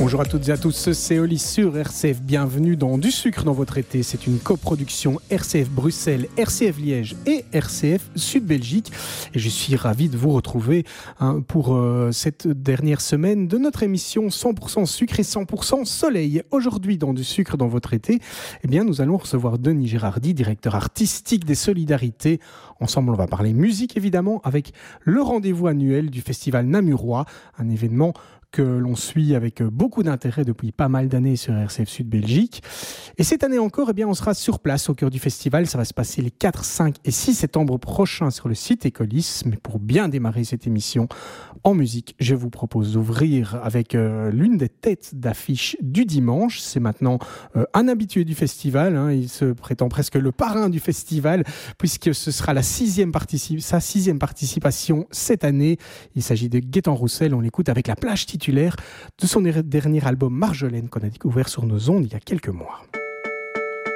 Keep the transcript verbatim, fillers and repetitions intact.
Bonjour à toutes et à tous, c'est Oli sur R C F. Bienvenue dans Du sucre dans votre été. C'est une coproduction R C F Bruxelles, R C F Liège et R C F Sud Belgique. Et je suis ravi de vous retrouver hein, pour euh, cette dernière semaine de notre émission cent pour cent sucre et cent pour cent soleil. Aujourd'hui, dans Du sucre dans votre été, eh bien, nous allons recevoir Denis Gérardi, directeur artistique des Solidarités. Ensemble, on va parler musique évidemment avec le rendez-vous annuel du festival Namurois, un événement que l'on suit avec beaucoup d'intérêt depuis pas mal d'années sur R C F Sud Belgique. Et cette année encore, eh bien, on sera sur place au cœur du festival. Ça va se passer les quatre, cinq et six septembre prochains sur le site Écolis. Mais pour bien démarrer cette émission en musique, je vous propose d'ouvrir avec euh, l'une des têtes d'affiche du dimanche. C'est maintenant euh, un habitué du festival. Hein. Il se prétend presque le parrain du festival puisque ce sera la sixième particip- sa sixième participation cette année. Il s'agit de Gaëtan Roussel. On l'écoute avec la plage titulaire de son dernier album Marjolaine qu'on a découvert sur nos ondes il y a quelques mois.